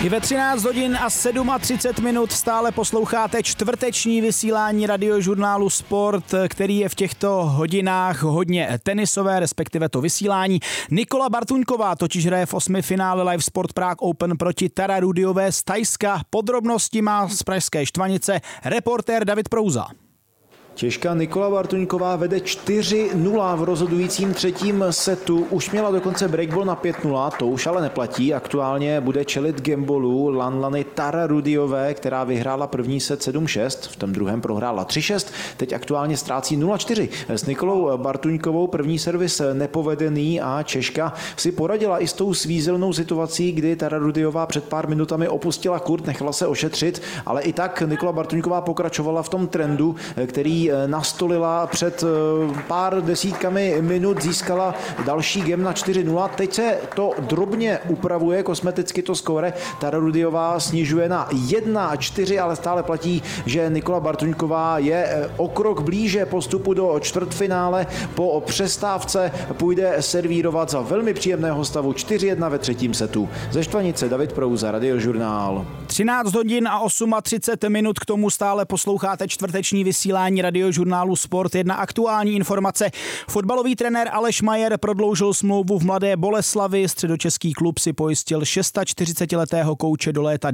I ve 13 hodin a 37 minut stále posloucháte čtvrteční vysílání radiožurnálu Sport, který je v těchto hodinách hodně tenisové, respektive to vysílání. Nikola Bartuňková totiž hraje v 8. finále Live Sport Prague Open proti Tara Rudiové z Thajska. Podrobnosti má z pražské Štvanice reportér David Prouza. Češka Nikola Bartuňková vede 4-0 v rozhodujícím třetím setu. Už měla dokonce breakball na 5-0, to už ale neplatí. Aktuálně bude čelit gambolu Lanlany Tara Rudiové, která vyhrála první set 7-6, v tom druhém prohrála 3-6, teď aktuálně ztrácí 0-4. S Nikolou Bartuňkovou první servis nepovedený a Češka si poradila i s tou svízelnou situací, kdy Tara Rudiová před pár minutami opustila kurt, nechala se ošetřit, ale i tak Nikola Bartuňková pokračovala v tom trendu, který nastolila před pár desítkami minut, získala další game na 4-0. Teď se to drobně upravuje, kosmeticky to skóre. Tara Rudiová snižuje na 1-4, ale stále platí, že Nikola Bartuňková je o krok blíže postupu do čtvrtfinále. Po přestávce půjde servírovat za velmi příjemného stavu 4-1 ve třetím setu. Ze Štvanice David Prouza, Radiožurnál. 13 hodin a 38 minut, k tomu stále posloucháte čtvrteční vysílání radiožurnálu Sport. Jedna aktuální informace. Fotbalový trenér Aleš Majer prodloužil smlouvu v Mladé Boleslavi. Středočeský klub si pojistil 46letého kouče do léta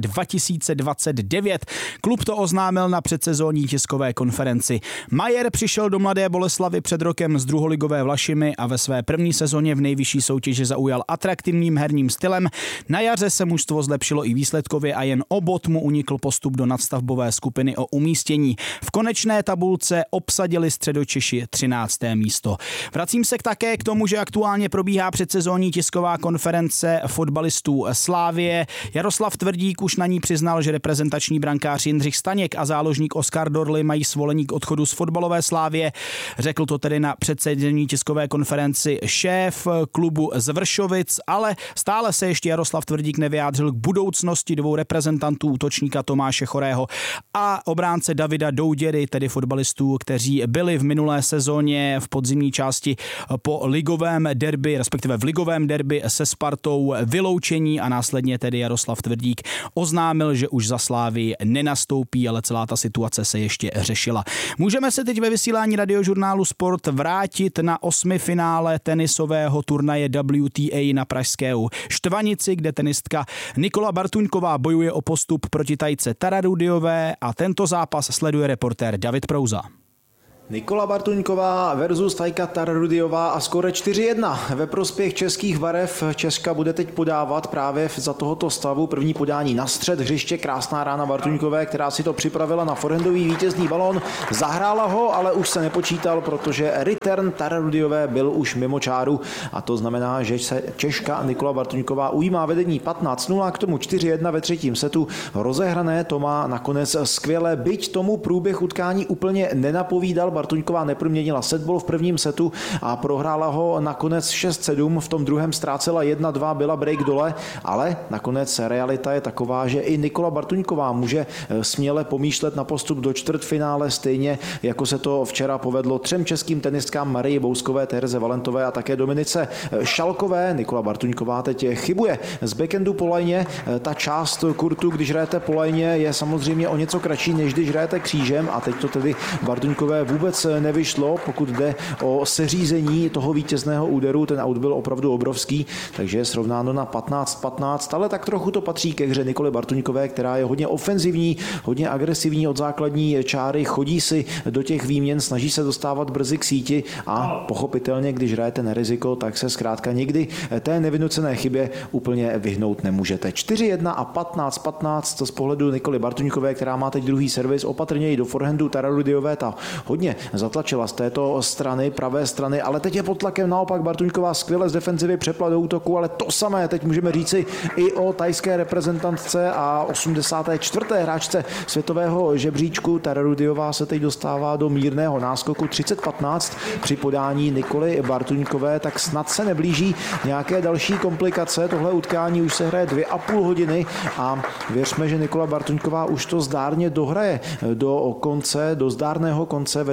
2029. Klub to oznámil na předsezónní tiskové konferenci. Majer přišel do Mladé Boleslavy před rokem z druholigové Vlašimi a ve své první sezóně v nejvyšší soutěži zaujal atraktivním herním stylem. Na jaře se mužstvo zlepšilo i výsledkově a jen o bod mu unikl postup do nadstavbové skupiny o umístění. V konečné tabulce obsadili Středočeši 13. místo. Vracím se také k tomu, že aktuálně probíhá předsezónní tisková konference fotbalistů Slávie. Jaroslav Tvrdík už na ní přiznal, že reprezentační brankář Jindřich Staněk a záložník Oskar Dorly mají svolení k odchodu z fotbalové Slávie. Řekl to tedy na předsezónní tiskové konferenci šéf klubu z Vršovic, ale stále se ještě Jaroslav Tvrdík nevyjádřil k budoucnosti dvou reprezentantů, útočníka Tomáše Chorého a obránce Davida Douděry, tedy fotbalistů, kteří byli v minulé sezóně v podzimní části po ligovém derby, respektive v ligovém derby se Spartou vyloučení a následně tedy Jaroslav Tvrdík oznámil, že už za Slávii nenastoupí, ale celá ta situace se ještě řešila. Můžeme se teď ve vysílání radiožurnálu Sport vrátit na 8. finále tenisového turnaje WTA na pražské Štvanici, kde tenistka Nikola Bartuňková bojuje o postup proti Tajce Tara Rudiové a tento zápas sleduje reportér David Prouza. Nikola Bartuňková versus Tajka Tara Rudiová a skóre 4-1 ve prospěch českých barev. Česka bude teď podávat právě za tohoto stavu. První podání na střed hřiště, krásná rána Bartuňkové, která si to připravila na forehandový vítězný balón. Zahrála ho, ale už se nepočítal, protože return Tara Rudiové byl už mimo čáru a to znamená, že se Češka Nikola Bartuňková ujímá vedení 15-0, k tomu 4-1 ve třetím setu. Rozehrané to má nakonec skvěle, byť tomu průběh utkání úplně nenapovídal. Bartuňková neproměnila setball v prvním setu a prohrála ho nakonec 6-7, v tom druhém ztrácela 1-2, byla break dole, ale nakonec realita je taková, že i Nikola Bartuňková může směle pomýšlet na postup do čtvrtfinále, stejně jako se to včera povedlo třem českým tenistkám Marii Bouskové, Tereze Valentové a také Dominice Šalkové. Nikola Bartuňková teď chybuje z backendu po lajně. Ta část kurtu, když hrajete po lajně, je samozřejmě o něco kratší, než když hrajete křížem a teď to tedy Bartuňkové vůbec nevyšlo, pokud jde o seřízení toho vítězného úderu, ten out byl opravdu obrovský, takže je srovnáno na 15-15, ale tak trochu to patří ke hře Nikoly Bartuňkové, která je hodně ofenzivní, hodně agresivní od základní čáry, chodí si do těch výměn, snaží se dostávat brzy k síti a pochopitelně, když hrajete na riziko, tak se zkrátka nikdy té nevynucené chybě úplně vyhnout nemůžete. 4-1 a 15-15 z pohledu Nikoly Bartuňkové, která má teď druhý servis, opatrně i do forehandu Tara Rudiové, ta hodně zatlačila z této strany, pravé strany, ale teď je pod tlakem naopak Bartuňková skvěle z defenzivy přepla do útoku, ale to samé teď můžeme říci i o thajské reprezentantce a 84. hráčce světového žebříčku. Tara Rudiová se teď dostává do mírného náskoku 30-15 při podání Nikoly Bartuňkové, tak snad se neblíží nějaké další komplikace. Tohle utkání už se hraje 2,5 hodiny a věřme, že Nikola Bartuňková už to zdárně dohraje do konce, do zdárného konce, vede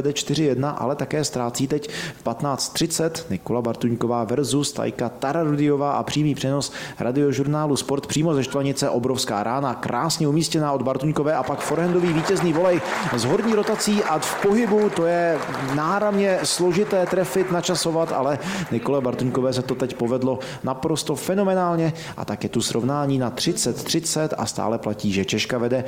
vede 4-1, ale také ztrácí teď v 15:30 Nikola Bartuňková versus Tajka Tararudiová a přímý přenos Radiožurnálu Sport přímo ze Štvanice. Obrovská rána, krásně umístěná od Bartuňkové a pak forehandový vítězný volej z horní rotací a v pohybu. To je náramně složité trefit, načasovat, ale Nikole Bartuňkové se to teď povedlo naprosto fenomenálně a tak je tu srovnání na 30-30 a stále platí, že Češka vede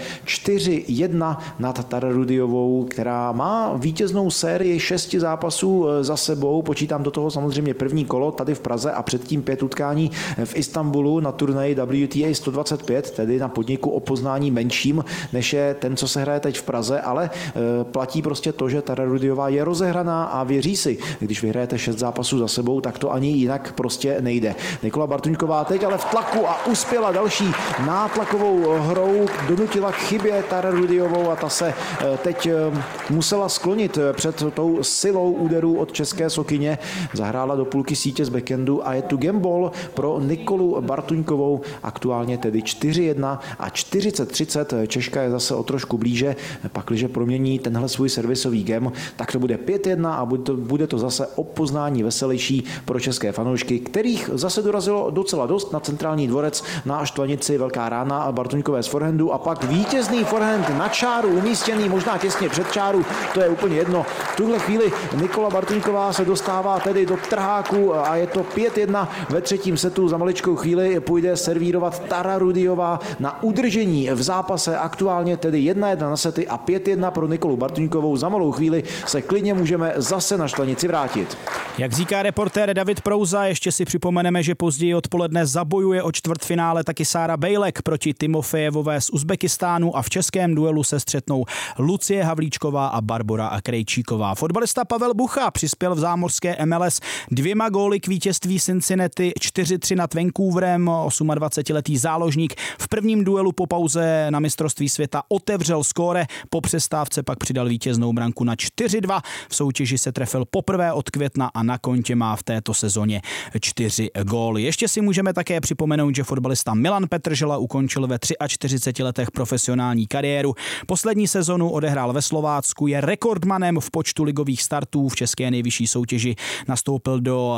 4-1 nad Tararudiovou, která má vítěznou sérii 6 zápasů za sebou. Počítám do toho samozřejmě první kolo tady v Praze a předtím 5 utkání v Istanbulu na turnaji WTA 125, tedy na podniku o poznání menším, než je ten, co se hraje teď v Praze, ale platí prostě to, že Tararudiová je rozehraná a věří si, když vyhrajete 6 zápasů za sebou, tak to ani jinak prostě nejde. Nikola Bartuňková teď ale v tlaku a uspěla další nátlakovou hrou, donutila k chybě Tararudiovou a ta se teď musela sklonit před tou silou úderů od české sokyně. Zahrála do půlky sítě z backhandu a je tu gameball pro Nikolu Bartuňkovou, aktuálně tedy 4-1 a 40-30. Češka je zase o trošku blíže, pakliže promění tenhle svůj servisový game, tak to bude 5-1 a bude to zase o poznání veselější pro české fanoušky, kterých zase dorazilo docela dost na centrální dvorec na Štvanici. Velká rána Bartuňkové z forehandu a pak vítězný forehand na čáru, umístěný možná těsně před čáru, to je úplně jedno. V tuhle chvíli Nikola Bartuňková se dostává tedy do trháku a je to 5-1 ve třetím setu. Za maličkou chvíli půjde servírovat Tararudiová na udržení v zápase, aktuálně tedy 1-1 na sety a 5-1 pro Nikolu Bartuňkovou. Za malou chvíli se klidně můžeme zase na Štvanici vrátit. Jak říká reportér David Prouza, ještě si připomeneme, že později odpoledne zabojuje o čtvrtfinále taky Sára Bejlek proti Timofejevové z Uzbekistánu a v českém duelu se střetnou Lucie Havlíčková a Barbora Krejčíková. Fotbalista Pavel Bucha přispěl v zámořské MLS 2 góly k vítězství Cincinnati 4-3 nad Vancouverem. 28letý záložník v prvním duelu po pauze na mistrovství světa otevřel skóre, po přestávce pak přidal vítěznou branku na 4-2. V soutěži se trefil poprvé od května a na kontě má v této sezóně 4 góly. Ještě si můžeme také připomenout, že fotbalista Milan Petržela ukončil ve 43 letech profesionální kariéru. Poslední sezonu odehrál ve Slovácku, je rekordmanem v počtu ligových startů v české nejvyšší soutěži. Nastoupil do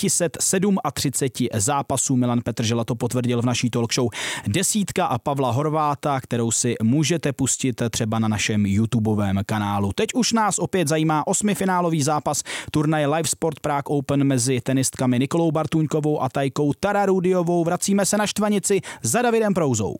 537 zápasů. Milan Petržela to potvrdil v naší talk show Desítka a Pavla Horváta, kterou si můžete pustit třeba na našem YouTubeovém kanálu. Teď už nás opět zajímá 8finálový zápas turnaje Live Sport Prague Open mezi tenistkami Nikolou Bartuňkovou a Tajkou Tararudiovou. Vracíme se na Štvanici za Davidem Prouzou.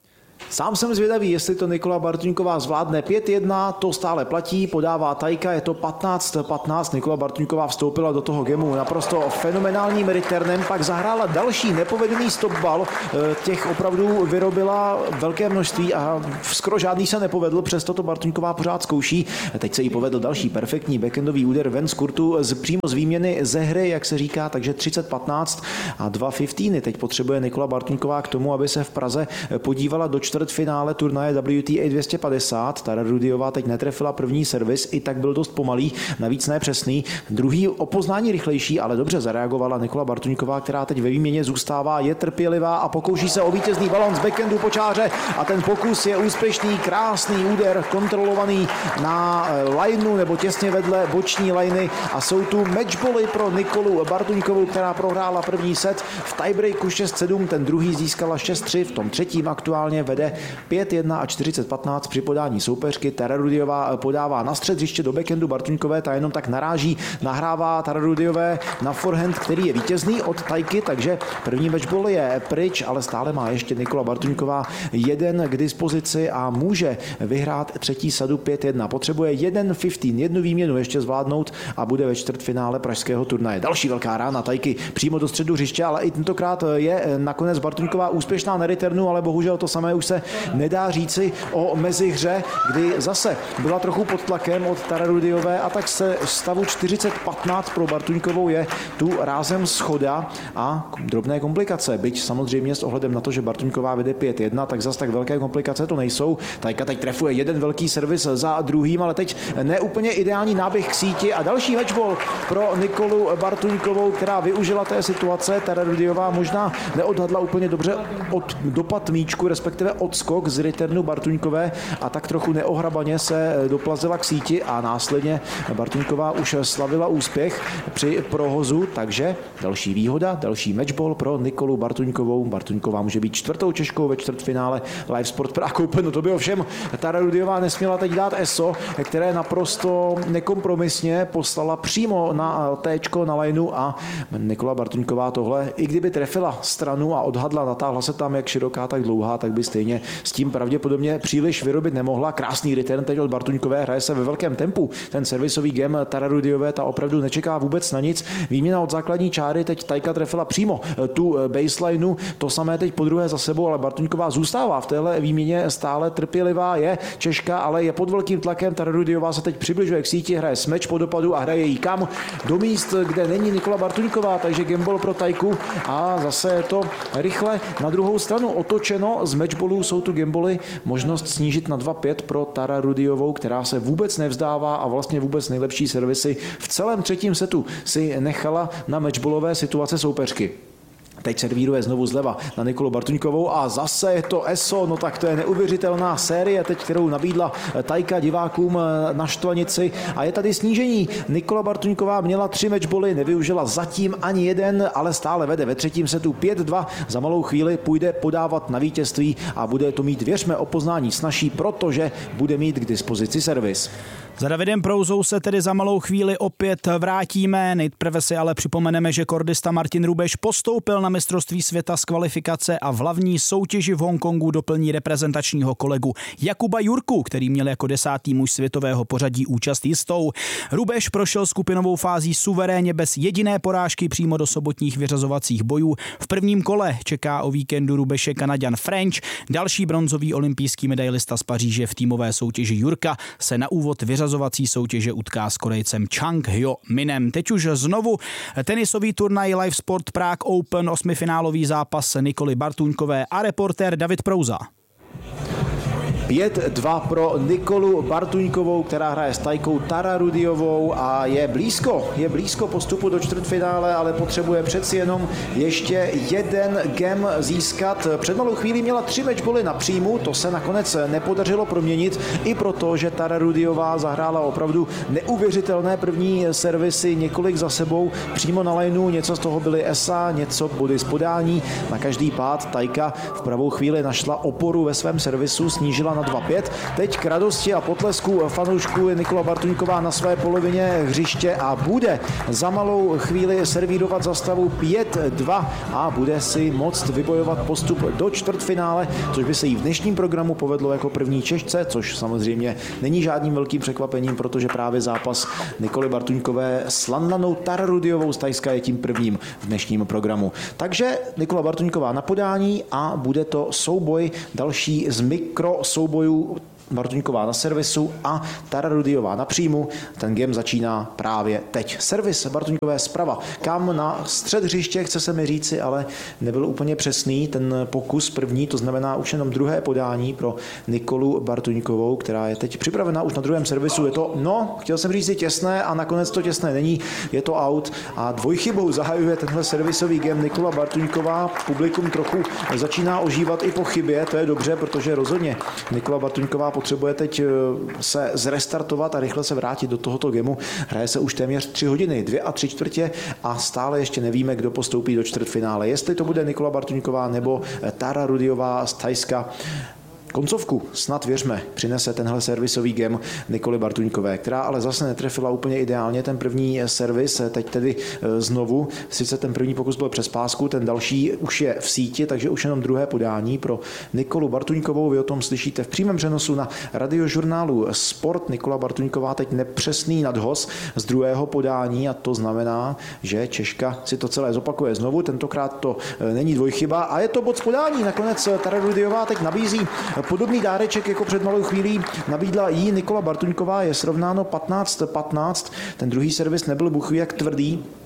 Sám jsem zvědavý, jestli to Nikola Bartuňková zvládne. 5-1, to stále platí, podává Tajka, je to 15-15. Nikola Bartuňková vstoupila do toho gemu naprosto fenomenálním returnem, pak zahrála další nepovedený stopbal, těch opravdu vyrobila velké množství a skoro žádný se nepovedl, přesto to Bartuňková pořád zkouší. Teď se jí povedl další perfektní backendový úder ven z kurtu, přímo z výměny ze hry, jak se říká, takže 30-15 a 2-15. Teď potřebuje Nikola Bartuňková k tomu, aby se v Praze podívala do čtvrtfinále turnaje WTA 250. Tararudiová teď netrefila první servis, i tak byl dost pomalý, navíc ne přesný. Druhý o poznání rychlejší, ale dobře zareagovala Nikola Bartuňková, která teď ve výměně zůstává, je trpělivá a pokouší se o vítězný balón z backhandu po čáře a ten pokus je úspěšný, krásný úder, kontrolovaný na lineu nebo těsně vedle boční liny a jsou tu matchbally pro Nikolu Bartuňkovou, která prohrála první set v tiebreaku 6-7, ten druhý získala 6-3, v tom třetím aktuálně vede 5-1 a 40-15 při podání soupeřky. Tararudiová podává na střed hřiště do backhandu Bartuňkové, ta jenom tak naráží, nahrává Tararudiové na forehand, který je vítězný od Tajky, takže první matchball je pryč, ale stále má ještě Nikola Bartuňková jeden k dispozici a může vyhrát třetí sadu 5-1. Potřebuje 1-15, jednu výměnu ještě zvládnout a bude ve čtvrtfinále pražského turnaje. Další velká rána Tajky přímo do středu hřiště, ale i tentokrát je nakonec Bartuňková úspěšná na returnu, ale bohužel to samé už se nedá říci o mezihře, kdy zase byla trochu pod tlakem od Tararudiové a tak se stavu 40-15 pro Bartuňkovou je tu rázem schoda a drobné komplikace. Byť samozřejmě s ohledem na to, že Bartuňková vede 5-1, tak zase tak velké komplikace to nejsou. Tajka teď trefuje jeden velký servis za druhým, ale teď neúplně ideální náběh k síti a další matchball pro Nikolu Bartuňkovou, která využila té situace. Tararudiová možná neodhadla úplně dobře od dopad míčku, respektive odskok z returnu Bartuňkové a tak trochu neohrabaně se doplazila k síti a následně Bartuňková už slavila úspěch při prohozu, takže další výhoda, další matchball pro Nikolu Bartuňkovou. Bartuňková může být čtvrtou Češkou ve čtvrtfinále Live Sport Prague Open. No to by ovšem Tara Rudiová nesměla teď dát ESO, které naprosto nekompromisně poslala přímo na téčko na lineu a Nikola Bartuňková tohle, i kdyby trefila stranu a odhadla, natáhla se tam jak široká, tak dlouhá, tak by stejně s tím pravděpodobně příliš vyrobit nemohla. Krásný return teď od Bartuňkové, hraje se ve velkém tempu. Ten servisový game Tara Rudiové, ta opravdu nečeká vůbec na nic. Výměna od základní čáry, teď Tajka trefila přímo tu baselineu, to samé teď podruhé za sebou, ale Bartuňková zůstává v téhle výměně stále trpělivá, je Češka, ale je pod velkým tlakem. Tara Rudiová se teď přibližuje k síti, hraje smeč po dopadu a hraje jí kam? Do míst, kde není Nikola Bartuňková, takže gamble pro Tajku a zase je to rychle na druhou stranu otočeno. Z matchballů jsou tu gamboly, možnost snížit na 2-5 pro Tara Rudiovou, která se vůbec nevzdává a vlastně vůbec nejlepší servisy v celém třetím setu si nechala na matchballové situace soupeřky. Teď servíruje znovu zleva na Nikolu Bartuňkovou a zase je to ESO, no tak to je neuvěřitelná série teď, kterou nabídla Tajka divákům na štvanici a je tady snížení. Nikola Bartuňková měla 3 matchbally, nevyužila zatím ani jeden, ale stále vede ve třetím setu 5-2. Za malou chvíli půjde podávat na vítězství a bude to mít, věřme, o poznání snazší, protože bude mít k dispozici servis. Za Davidem Prouzou se tedy za malou chvíli opět vrátíme. Nejprve si ale připomeneme, že kordista Martin Rubeš postoupil na mistrovství světa z kvalifikace a v hlavní soutěži v Hongkongu doplní reprezentačního kolegu Jakuba Jurku, který měl jako 10. muž světového pořadí účast jistou. Rubeš prošel skupinovou fází suverénně bez jediné porážky přímo do sobotních vyřazovacích bojů. V prvním kole čeká o víkendu Rubeše Kanaďan French. Další bronzový olympijský medailista z Paříže v týmové soutěži Jurka se na úvod vyřazovací soutěže utká s Korejcem Chang Hyo Minem. Teď už znovu tenisový turnaj Live Sport Prague Open, osmifinálový zápas Nikoly Bartuňkové a reportér David Prouza. 5-2 pro Nikolu Bartuňkovou, která hraje s Tajkou Tara Rudiovou a je blízko postupu do čtvrtfinále, ale potřebuje přeci jenom ještě jeden game získat. Před malou chvílí měla 3 matchbally na příjmu, to se nakonec nepodařilo proměnit, i proto, že Tara Rudiová zahrála opravdu neuvěřitelné první servisy, několik za sebou přímo na lineu, něco z toho byly ESA, něco body z podání. Na každý pád Tajka v pravou chvíli našla oporu ve svém servisu, snížila na 2-5. Teď k radosti a potlesku fanoušků je Nikola Bartuňková na své polovině hřiště a bude za malou chvíli servírovat za stavu 5-2 a bude si moct vybojovat postup do čtvrtfinále, což by se jí v dnešním programu povedlo jako první Češce, což samozřejmě není žádným velkým překvapením, protože právě zápas Nikoly Bartuňkové s Lanlanou Tara Rudiovou z Thajska je tím prvním v dnešním programu. Takže Nikola Bartuňková na podání a bude to souboj další z soubojů Bartuňková na servisu a Tara Rudiová na příjmu. Ten game začíná právě teď. Servis Bartuňkové zprava. Kam na střed hřiště, chce se mi říci, ale nebyl úplně přesný ten pokus první, to znamená už jenom druhé podání pro Nikolu Bartuňkovou, která je teď připravená už na druhém servisu. Je to, chtěl jsem říct těsné a nakonec to těsné není, je to out a dvojchybou zahajuje tenhle servisový game Nikola Bartuňková. Publikum trochu začíná ožívat i po chybě, to je dobře, protože rozhodně Nikola Bartuňková potřebuje teď se zrestartovat a rychle se vrátit do tohoto gemu. Hraje se už téměř 3 hodiny, 2 3/4 a stále ještě nevíme, kdo postoupí do čtvrtfinále. Jestli to bude Nikola Bartuňková nebo Tara Rudiová z Thajska. Koncovku, snad věřme, přinese tenhle servisový game Nikoly Bartuňkové, která ale zase netrefila úplně ideálně ten první servis, teď tedy znovu, sice ten první pokus byl přes pásku, ten další už je v síti, takže už jenom druhé podání pro Nikolu Bartuňkovou, vy o tom slyšíte v přímém přenosu na radiožurnálu Sport. Nikola Bartuňková teď nepřesný nadhoz z druhého podání a to znamená, že Češka si to celé zopakuje znovu, tentokrát to není dvojchyba a je to bod z podání, nakonec Tara Rudiová teď nabízí podobný dáreček jako před malou chvílí nabídla jí Nikola Bartuňková, je srovnáno 15-15, ten druhý servis nebyl bůh ví jak tvrdý,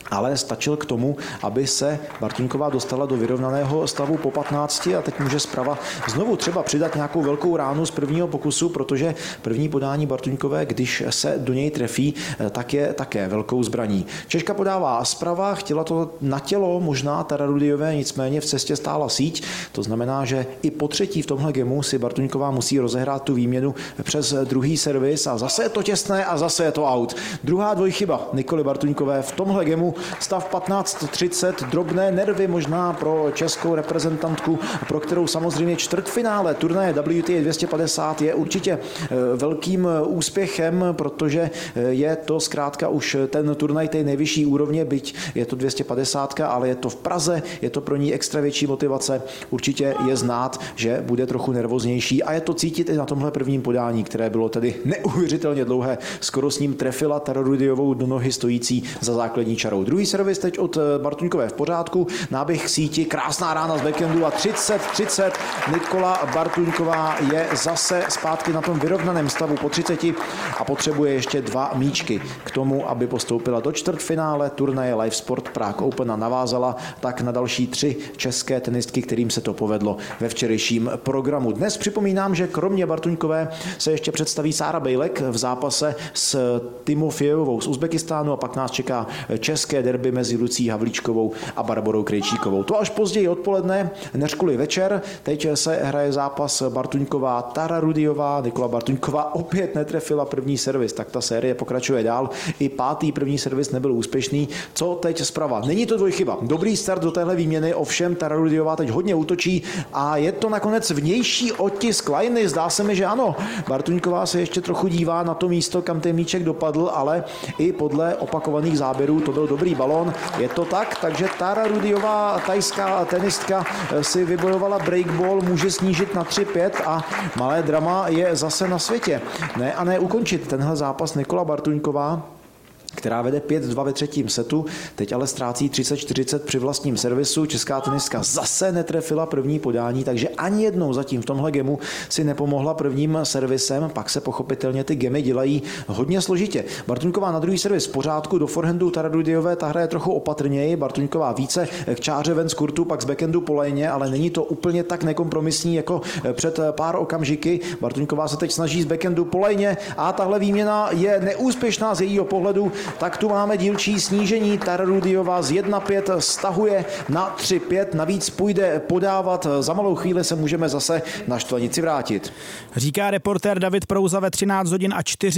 ale stačil k tomu, aby se Bartuňková dostala do vyrovnaného stavu po 15 a teď může zprava znovu třeba přidat nějakou velkou ránu z prvního pokusu, protože první podání Bartuňkové, když se do něj trefí, tak je také velkou zbraní. Češka podává zprava, chtěla to na tělo možná Tararudiové, nicméně v cestě stála síť, to znamená, že i po třetí v tomhle gemu si Bartuňková musí rozehrát tu výměnu přes druhý servis a zase je to těsné a zase je to out. Druhá dvojchyba Nikoly Bartuňkové v tomhle gemu, stav 15:30, drobné nervy možná pro českou reprezentantku, pro kterou samozřejmě čtvrtfinále turnaje WTA 250 je určitě velkým úspěchem, protože je to zkrátka už ten turnaj té nejvyšší úrovně, byť je to 250, ale je to v Praze, je to pro ní extra větší motivace. Určitě je znát, že bude trochu nervóznější a je to cítit i na tomhle prvním podání, které bylo tedy neuvěřitelně dlouhé. Skoro s ním trefila Tararudiovou do nohy stojící za základní čarou. Druhý servis teď od Bartuňkové v pořádku, náběh k síti, krásná rána z backendu a 30-30. Nikola Bartuňková je zase zpátky na tom vyrovnaném stavu po 30 a potřebuje ještě 2 míčky k tomu, aby postoupila do čtvrtfinále turnaje Live Sport Prague Open a navázala tak na další 3 české tenistky, kterým se to povedlo ve včerejším programu. Dnes připomínám, že kromě Bartuňkové se ještě představí Sára Bejlek v zápase s Timofejevou z Uzbekistánu a pak nás čeká české derby mezi Lucí Havlíčkovou a Barborou Krejčíkovou. To až později odpoledne, než kvůli večer. Teď se hraje zápas Bartuňková Tararudiová. Nikola Bartuňková opět netrefila první servis, tak ta série pokračuje dál. I pátý první servis nebyl úspěšný. Co teď zprava? Není to dvojchyba. Dobrý start do téhle výměny, ovšem Tararudiová teď hodně útočí a je to nakonec vnější otisk lajny. Zdá se mi, že ano. Bartuňková se ještě trochu dívá na to místo, kam ten míček dopadl, ale i podle opakovaných záběrů to byl dobrý balón. Je to tak, takže Tararudiová, tajská tenistka, si vybojovala breakball, může snížit na 3-5 a malé drama je zase na světě. Ne a ne ukončit tenhle zápas Nikola Bartuňková, která vede 5-2 ve třetím setu, teď ale ztrácí 30-40 při vlastním servisu. Česká tenistka zase netrefila první podání, takže ani jednou zatím v tomhle gemu si nepomohla prvním servisem, pak se pochopitelně ty gemy dělají hodně složitě. Bartuňková na druhý servis v pořádku, do forehandu Tararudiové, ta hraje trochu opatrněji, Bartuňková více k čáře ven z kurtu, pak z backhandu po lajně, ale není to úplně tak nekompromisní jako před pár okamžiky. Bartuňková se teď snaží z backhandu po lajně a tahle výměna je neúspěšná z jejího pohledu. Tak tu máme dílčí snížení. Tararudiová z 1-5 stahuje na 3-5. Navíc půjde podávat. Za malou chvíli se můžeme zase na štvanici vrátit. Říká reportér David Prouza ve 13 hodin a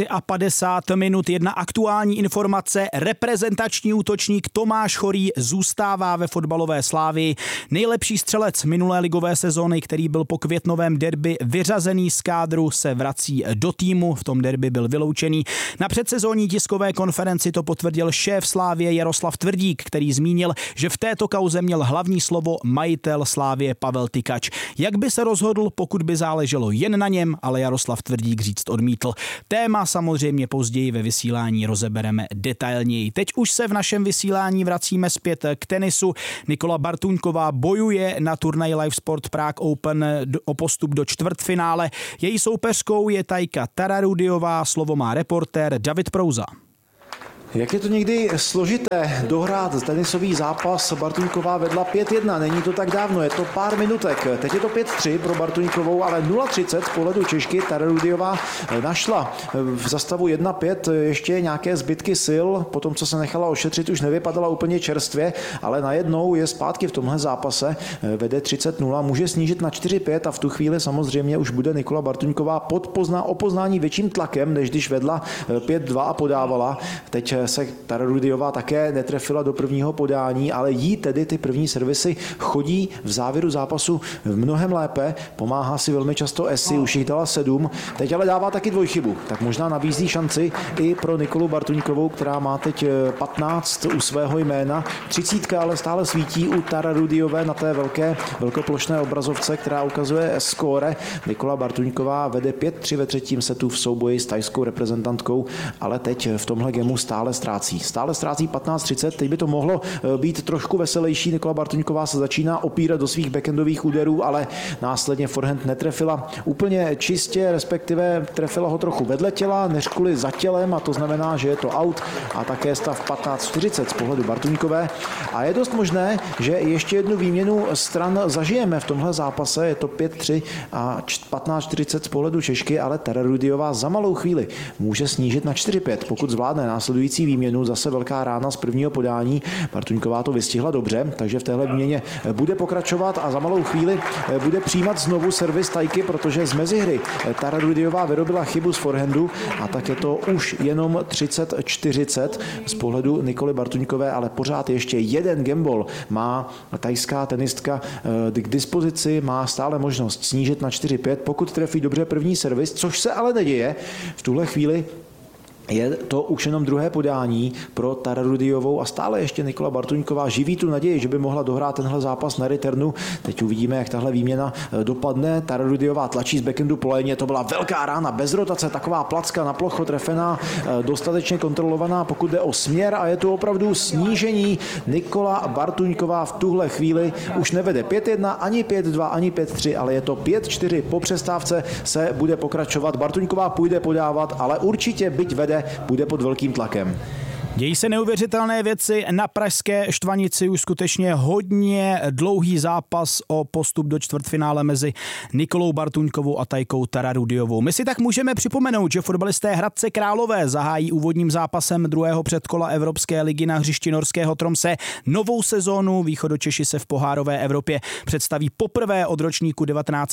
54 minut. Jedna aktuální informace. Reprezentační útočník Tomáš Chorý zůstává ve fotbalové Slávii. Nejlepší střelec minulé ligové sezóny, který byl po květnovém derby vyřazený z kádru, se vrací do týmu. V tom derby byl vyloučený. Na předsezónní tiskové konferenci to potvrdil šéf Slávie Jaroslav Tvrdík, který zmínil, že v této kauze měl hlavní slovo majitel Slávie Pavel Tykač. Jak by se rozhodl, pokud by záleželo jen na něm, ale Jaroslav Tvrdík říct odmítl. Téma samozřejmě později ve vysílání rozebereme detailněji. Teď už se v našem vysílání vracíme zpět k tenisu. Nikola Bartuňková bojuje na turnaji Live Sport Prague Open o postup do čtvrtfinále. Její soupeřkou je Tajka Tararudiová, slovo má reportér David Prouza. Jak je to někdy složité dohrát tenisový zápas, Bartuňková vedla 5-1, není to tak dávno, je to pár minutek. Teď je to 5-3 pro Bartuňkovou, ale 0-30 z pohledu Češky. Tararudiová našla v zastavu 1-5 ještě nějaké zbytky sil, potom co se nechala ošetřit, už nevypadala úplně čerstvě, ale najednou je zpátky v tomhle zápase, vede 30-0, může snížit na 4-5 a v tu chvíli samozřejmě už bude Nikola Bartuňková o poznání větším tlakem, než když vedla 5-2 a podávala. Teď se Tararudiová také netrefila do prvního podání, ale jí tedy ty první servisy chodí v závěru zápasu mnohem lépe. Pomáhá si velmi často Esi, už jich dala 7. Teď ale dává taky dvojchybu, tak možná nabízí šanci i pro Nikolu Bartuňkovou, která má teď 15 u svého jména. 30 ale stále svítí u Tararudiové na té velkoplošné obrazovce, která ukazuje skóre. Nikola Bartuňková vede 5-3 ve třetím setu v souboji s tajskou reprezentantkou, ale teď v tomhle gemu stále ztrácí. Stále ztrácí 15-30, teď by to mohlo být trošku veselější. Nikola Bartoňková se začíná opírat do svých backendových úderů, ale následně forehand netrefila úplně čistě, respektive trefila ho trochu vedle těla, než kvůli za tělem, a to znamená, že je to out a také stav 15-40 z pohledu Bartoňkové. A je dost možné, že ještě jednu výměnu stran zažijeme v tomhle zápase. Je to 5-3 a 15-40 z pohledu Češky, ale Tararudiová za malou chvíli může snížit na 4-5, pokud zvládne následující výměnu. Zase velká rána z prvního podání. Bartoňková to vystihla dobře, takže v téhle výměně bude pokračovat a za malou chvíli bude přijímat znovu servis Tajky, protože z mezihry Tararudiová vyrobila chybu z forehandu a tak je to už jenom 30-40 z pohledu Nikoly Bartoňkové, ale pořád ještě jeden gamble má tajská tenistka k dispozici, má stále možnost snížit na 4-5, pokud trefí dobře první servis, což se ale neděje v tuhle chvíli. Je to už jenom druhé podání pro Tararudiovou a stále ještě Nikola Bartoňková živí tu naději, že by mohla dohrát tenhle zápas na returnu. Teď uvidíme, jak tahle výměna dopadne. Tararudiová tlačí z backendu po léně, to byla velká rána bez rotace, taková placka na plocho trefená, dostatečně kontrolovaná, pokud jde o směr, a je tu opravdu snížení. Nikola Bartoňková v tuhle chvíli už nevede 5-1, ani 5-2, ani 5-3, ale je to 5-4. Po přestávce se bude pokračovat. Bartoňková půjde podávat, ale určitě byť vede, bude pod velkým tlakem. Dějí se neuvěřitelné věci na pražské Štvanici, už skutečně hodně dlouhý zápas o postup do čtvrtfinále mezi Nikolou Bartoňkovou a Tajkou Tararudiovou. My si tak můžeme připomenout, že fotbalisté Hradce Králové zahájí úvodním zápasem druhého předkola Evropské ligy na hřišti norského Tromsø novou sezónu. Východočeši se v pohárové Evropě představí poprvé od ročníku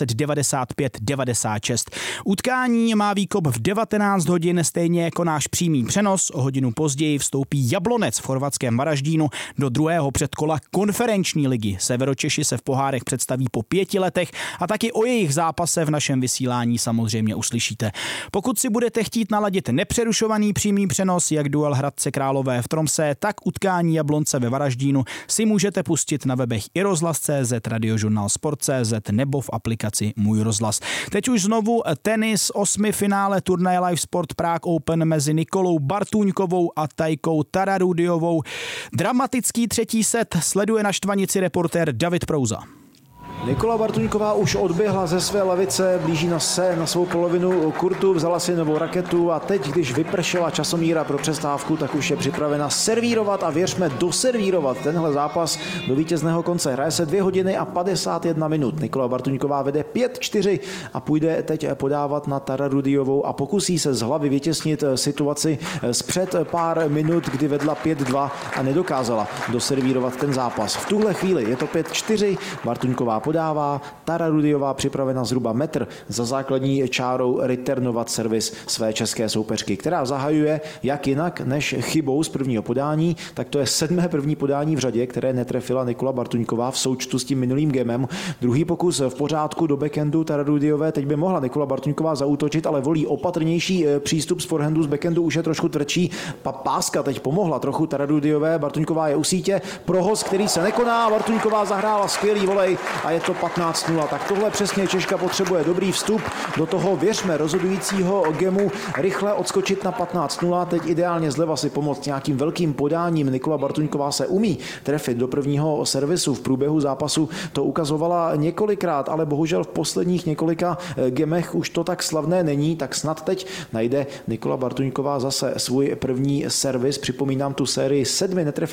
1995-96. Utkání má výkop v 19 hodin, stejně jako náš přímý přenos. O hodinu později vstoupí Jablonec v chorvatském Varaždínu do druhého předkola konferenční ligy. Severočeši se v pohárech představí po 5 letech a taky o jejich zápase v našem vysílání samozřejmě uslyšíte. Pokud si budete chtít naladit nepřerušovaný přímý přenos, jak duel Hradce Králové v Tromsø, tak utkání Jablonce ve Varaždínu si můžete pustit na webech iRozhlas.cz, Radiožurnál Sport.cz nebo v aplikaci Můj rozhlas. Teď už znovu tenis, 8. finále turnaje Live Sport Prague Open mezi Nikolou Bartoňkovou a Tajkou Tararudiovou. Dramatický třetí set sleduje na Štvanici reportér David Prouza. Nikola Bartoňková už odběhla ze své lavice, blíží na svou polovinu kurtu, vzala si novou raketu a teď, když vypršela časomíra pro přestávku, tak už je připravena servírovat a věřme doservírovat tenhle zápas do vítězného konce. Hraje se 2 hodiny a 51 minut. Nikola Bartoňková vede 5-4 a půjde teď podávat na Tararudiovou a pokusí se z hlavy vytěsnit situaci zpřed pár minut, kdy vedla 5-2 a nedokázala doservírovat ten zápas. V tuhle chvíli je to 5-4, Bartoňková podává, Tararudiová připravena zhruba metr za základní čárou returnovat servis své české soupeřky, která zahajuje jak jinak než chybou z prvního podání, tak to je 7. první podání v řadě, které netrefila Nikola Bartoňková v součtu s tím minulým gemem. Druhý pokus v pořádku do backendu Tararudiové, teď by mohla Nikola Bartoňková zaútočit, ale volí opatrnější přístup z forehandu, z backendu už je trošku tvrdší. Páska teď pomohla trochu Tararudiové, Bartoňková je u sítě, prohoz, který se nekoná, Bartoňková zahrála skvělý volej a je to 15-0. Tak tohle přesně Češka potřebuje, dobrý vstup do toho, věřme, rozhodujícího gemu, rychle odskočit na 15-0, teď ideálně zleva si pomoct nějakým velkým podáním. Nikola Bartoňková se umí trefit do prvního servisu, v průběhu zápasu to ukazovala několikrát, ale bohužel v posledních několika gemech už to tak slavné není, tak snad teď najde Nikola Bartoňková zase svůj první servis. Připomínám tu sérii 7 netrefených